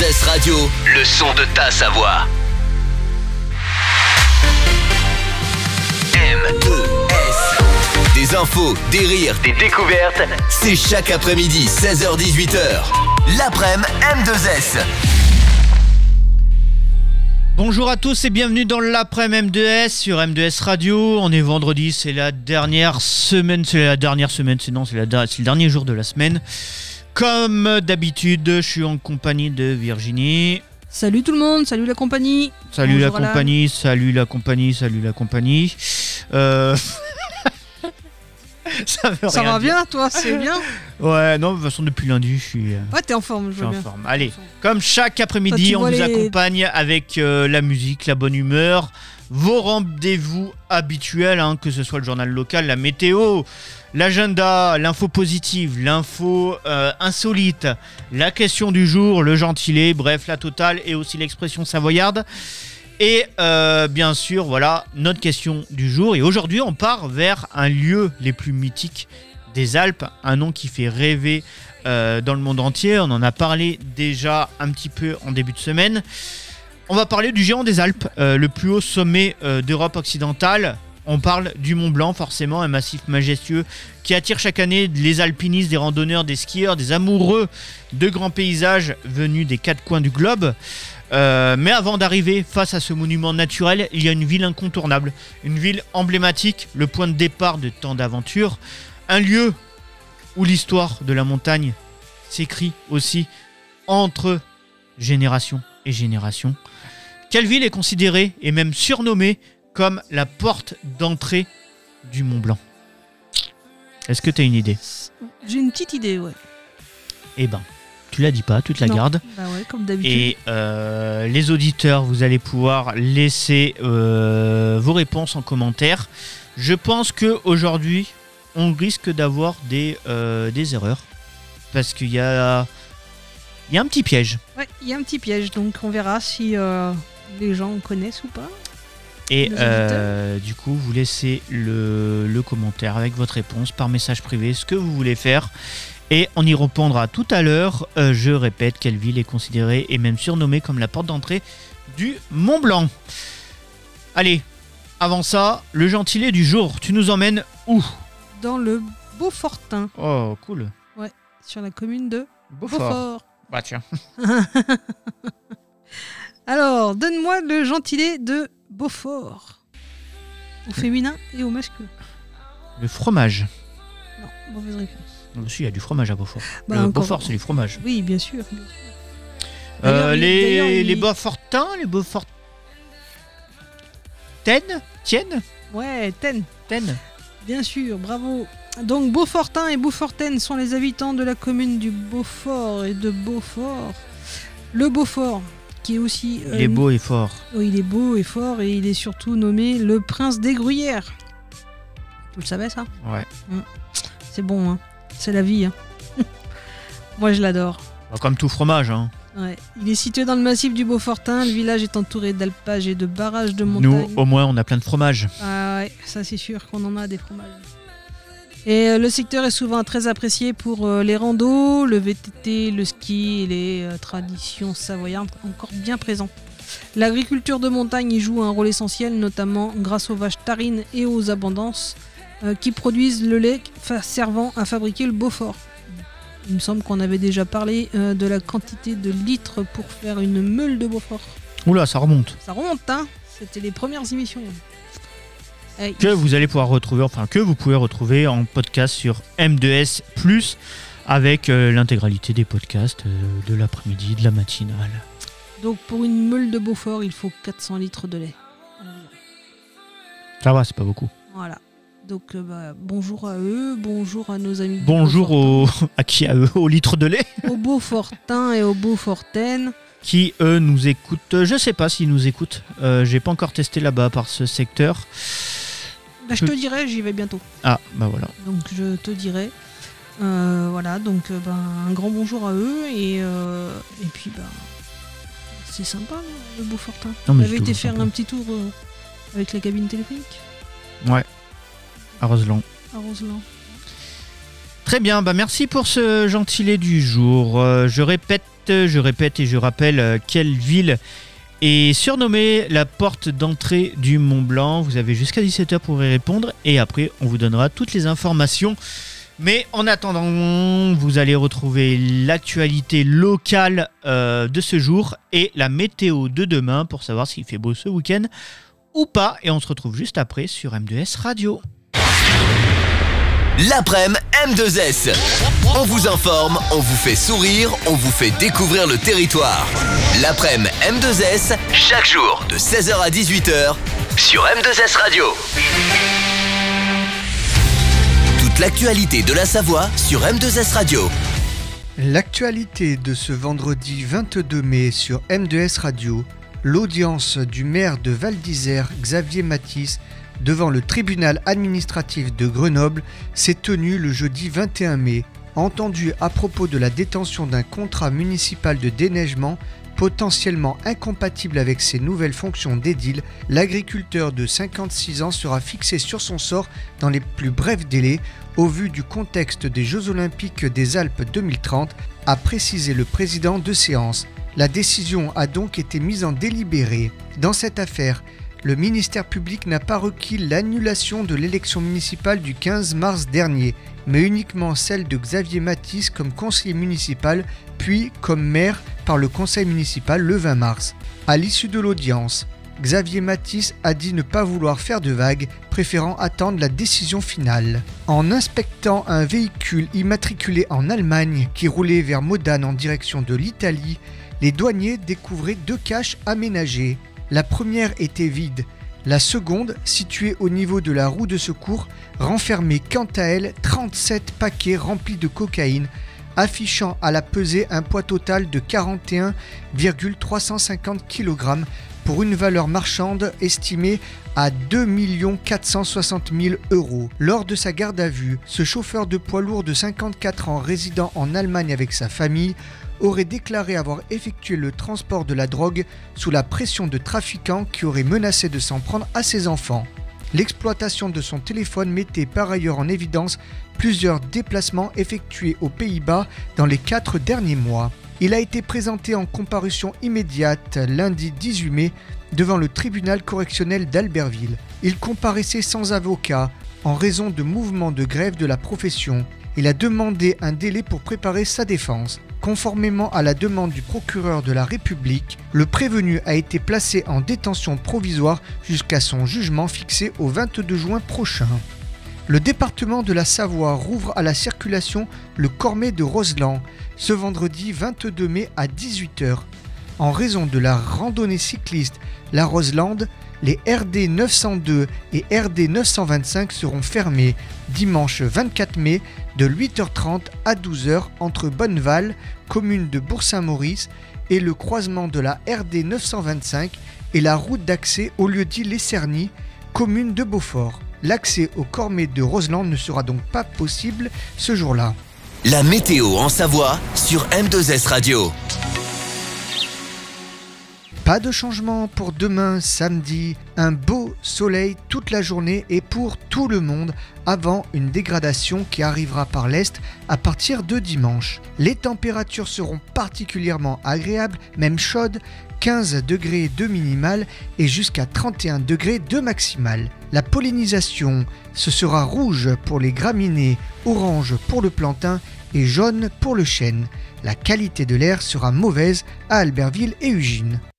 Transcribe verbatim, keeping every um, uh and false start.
S Radio, le son de ta Savoie. M deux S. Des infos, des rires, des découvertes, c'est chaque après-midi, seize heures dix-huit heures. L'après-midi M deux S. Bonjour à tous et bienvenue dans l'après-midi M deux S sur M deux S Radio. On est vendredi, c'est la dernière semaine, c'est la dernière semaine, c'est non, c'est, la, c'est le dernier jour de la semaine. Comme d'habitude, je suis en compagnie de Virginie. Salut tout le monde, salut la compagnie. Salut Bonjour la compagnie, salut la compagnie, salut la compagnie. Euh... Ça, veut Ça rien va dire. bien, toi, c'est bien. Ouais, non, de toute façon, depuis lundi, je suis. euh, Ouais, t'es en forme, je Je suis vois en bien. forme. Allez, comme chaque après-midi, Toi, tu on vois vous les- accompagne avec euh, la musique, la bonne humeur, vos rendez-vous habituels, hein, que ce soit le journal local, la météo, l'agenda, l'info positive, l'info euh, insolite, la question du jour, le gentilé, bref, la totale et aussi l'expression savoyarde. Et euh, bien sûr, voilà, notre question du jour. Et aujourd'hui, on part vers un lieu les plus mythiques des Alpes, un nom qui fait rêver euh, dans le monde entier. On en a parlé déjà un petit peu en début de semaine. On va parler du géant des Alpes, euh, le plus haut sommet euh, d'Europe occidentale. On parle du Mont Blanc, forcément, un massif majestueux qui attire chaque année les alpinistes, des randonneurs, des skieurs, des amoureux de grands paysages venus des quatre coins du globe. Euh, mais avant d'arriver face à ce monument naturel, il y a une ville incontournable, une ville emblématique, le point de départ de tant d'aventures, un lieu où l'histoire de la montagne s'écrit aussi entre génération et génération. Quelle ville est considérée et même surnommée comme la porte d'entrée du Mont Blanc? Est-ce que tu as une idée? J'ai une petite idée, ouais. Eh ben, tu la dis pas, tu te la Non. gardes. Bah ouais, comme d'habitude. Et euh, les auditeurs, vous allez pouvoir laisser euh, vos réponses en commentaire. Je pense qu'aujourd'hui, on risque d'avoir des, euh, des erreurs. Parce qu'il y a, il y a un petit piège. Ouais, il y a un petit piège, donc on verra si euh, les gens connaissent ou pas. Et Les euh, du coup, vous laissez le, le commentaire avec votre réponse par message privé, ce que vous voulez faire. Et on y répondra tout à l'heure. Euh, je répète, quelle ville est considérée et même surnommée comme la porte d'entrée du Mont Blanc? Allez, avant ça, le gentilé du jour. Tu nous emmènes où? Dans le Beaufortin, Oh, cool. sur la commune de Beaufort. Beaufort. Bah tiens. Alors, donne-moi le gentilé de Beaufort. Au féminin et au masculin. Le fromage. Non, mauvaise réponse. Oh, si, il y a du fromage à Beaufort. Bah, le encore- Beaufort, c'est du fromage. Oui, bien sûr. bien sûr. Euh, D'ailleurs, il- les, d'ailleurs, il- les Beaufortins, les Beaufortaines Tiennent Ouais, Ten. Ten. Bien sûr, bravo. Donc Beaufortin et Beaufortaine sont les habitants de la commune du Beaufort et de Beaufort. Le Beaufort, qui est aussi... euh, Il est beau et fort. oui, il est beau et fort et il est surtout nommé le prince des Gruyères. Tu le savais ça? Ouais. C'est bon, hein. C'est la vie. Hein. Moi je l'adore. Bah, comme tout fromage. Hein. Ouais. Il est situé dans le massif du Beaufortin. Le village est entouré d'alpages et de barrages de montagnes. Nous, au moins, on a plein de fromage. Ah ouais, ça c'est sûr qu'on en a des fromages. Et euh, le secteur est souvent très apprécié pour euh, les randos, le V T T, le ski et les euh, traditions savoyardes encore bien présentes. L'agriculture de montagne y joue un rôle essentiel, notamment grâce aux vaches tarines et aux abondances euh, qui produisent le lait fa- servant à fabriquer le Beaufort. Il me semble qu'on avait déjà parlé euh, de la quantité de litres pour faire une meule de Beaufort. Oula, ça remonte. Ça remonte, hein? C'était les premières émissions. Eh, Que vous allez pouvoir retrouver, enfin que vous pouvez retrouver en podcast sur M deux S plus, avec euh, l'intégralité des podcasts euh, de l'après-midi, de la matinale. Donc pour une meule de Beaufort, il faut quatre cents litres de lait. Ça va, c'est pas beaucoup. Voilà. Donc euh, bah, bonjour à eux, bonjour à nos amis. du Bonjour Beaufortin. aux, à qui à eux, aux litres de lait, Aux Beaufortins et aux Beaufortaines. qui eux nous écoutent. Je sais pas s'ils nous écoutent. Euh, j'ai pas encore testé là-bas par ce secteur. Bah, je te dirai, j'y vais bientôt. Ah, bah voilà. Donc je te dirai. Euh, voilà, donc euh, bah, un grand bonjour à eux et, euh, et puis bah c'est sympa le Beaufortin. Non, mais Vous c'est avez été toujours faire sympa. un petit tour euh, avec la cabine téléphonique Ouais. À Roseland. à Roseland. Très bien, bah merci pour ce gentilé du jour. Euh, je répète direct. Je répète et je rappelle euh, quelle ville est surnommée la porte d'entrée du Mont Blanc. Vous avez jusqu'à dix-sept heures pour y répondre et après on vous donnera toutes les informations. Mais en attendant, vous allez retrouver l'actualité locale euh, de ce jour et la météo de demain pour savoir s'il fait beau ce week-end ou pas. Et on se retrouve juste après sur M deux S Radio. L'après-midi M deux S. On vous informe, on vous fait sourire, on vous fait découvrir le territoire. L'après-midi M deux S, chaque jour de seize heures à dix-huit heures sur M deux S Radio. Toute l'actualité de la Savoie sur M deux S Radio. L'actualité de ce vendredi vingt-deux mai sur M deux S Radio. L'audience du maire de Val d'Isère, Xavier Mathis, devant le tribunal administratif de Grenoble s'est tenue le jeudi vingt et un mai. Entendu à propos de la détention d'un contrat municipal de déneigement potentiellement incompatible avec ses nouvelles fonctions d'édile, l'agriculteur de cinquante-six ans sera fixé sur son sort dans les plus brefs délais au vu du contexte des Jeux Olympiques des Alpes deux mille trente, a précisé le président de séance. La décision a donc été mise en délibéré. Dans cette affaire, le ministère public n'a pas requis l'annulation de l'élection municipale du quinze mars dernier, mais uniquement celle de Xavier Mathis comme conseiller municipal, puis comme maire par le conseil municipal le vingt mars. À l'issue de l'audience, Xavier Mathis a dit ne pas vouloir faire de vagues, préférant attendre la décision finale. En inspectant un véhicule immatriculé en Allemagne qui roulait vers Modane en direction de l'Italie, les douaniers découvraient deux caches aménagées. La première était vide, la seconde, située au niveau de la roue de secours, renfermait quant à elle trente-sept paquets remplis de cocaïne, affichant à la pesée un poids total de quarante et un virgule trois cent cinquante kilogrammes pour une valeur marchande estimée à deux millions quatre cent soixante mille euros. Lors de sa garde à vue, ce chauffeur de poids lourd de cinquante-quatre ans résidant en Allemagne avec sa famille aurait déclaré avoir effectué le transport de la drogue sous la pression de trafiquants qui auraient menacé de s'en prendre à ses enfants. L'exploitation de son téléphone mettait par ailleurs en évidence plusieurs déplacements effectués aux Pays-Bas dans les quatre derniers mois. Il a été présenté en comparution immédiate lundi dix-huit mai devant le tribunal correctionnel d'Albertville. Il comparaissait sans avocat en raison de mouvements de grève de la profession. Il a demandé un délai pour préparer sa défense. Conformément à la demande du procureur de la République, le prévenu a été placé en détention provisoire jusqu'à son jugement fixé au vingt-deux juin prochain. Le département de la Savoie rouvre à la circulation le Cormet de Roseland ce vendredi vingt-deux mai à dix-huit heures. En raison de la randonnée cycliste La Roselande, les R D neuf cent deux et R D neuf cent vingt-cinq seront fermés dimanche vingt-quatre mai de huit heures trente à douze heures entre Bonneval, commune de Bourg-Saint-Maurice, et le croisement de la R D neuf cent vingt-cinq et la route d'accès au lieu-dit Les Cernis, commune de Beaufort. L'accès au Cormet de Roseland ne sera donc pas possible ce jour-là. La météo en Savoie sur M deux S Radio. Pas de changement pour demain samedi, un beau soleil toute la journée et pour tout le monde avant une dégradation qui arrivera par l'est à partir de dimanche. Les températures seront particulièrement agréables, même chaudes, quinze degrés de minimal et jusqu'à trente et un degrés de maximal. La pollinisation, ce sera rouge pour les graminées, orange pour le plantain et jaune pour le chêne. La qualité de l'air sera mauvaise à Albertville et Ugine.